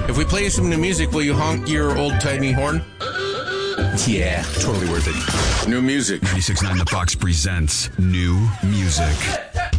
If we play you some new music, will you honk your old-timey horn? Yeah, totally worth it. New music. 96.9 The Fox presents new music.